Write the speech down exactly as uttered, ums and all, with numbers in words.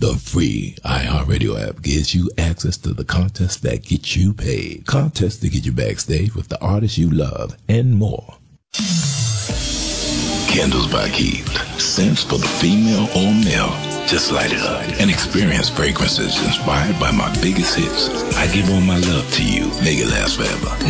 The free iHeartRadio app gives you access to the contests that get you paid. Contests to get you backstage with the artists you love and more. Candles by Keith. Scents for the female or male. Just light it up and experience fragrances inspired by my biggest hits. I give all my love to you. Make it last forever.